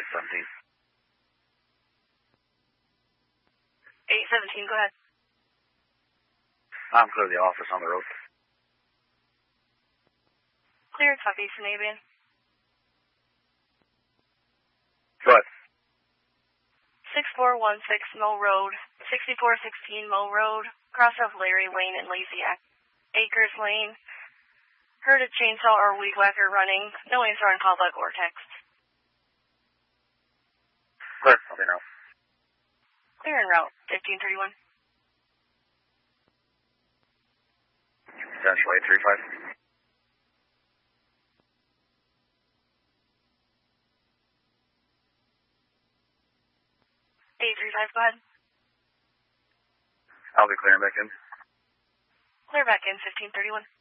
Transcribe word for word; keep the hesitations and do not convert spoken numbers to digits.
seventeen. eight seventeen, go ahead. I'm clear of the office on the road. Clear, Southeast Canadian. Go ahead. six four one six Mill Road, sixty-four sixteen Mill Road, cross of Larry Lane and Lazy Acres Lane. Heard a chainsaw or weed whacker running. No answer on call bug or text. Clear, I'll be in route. Clear en route, fifteen thirty-one. Potential eight three five. eight three five, go ahead. I'll be clearing back in. Clear back in, fifteen thirty-one.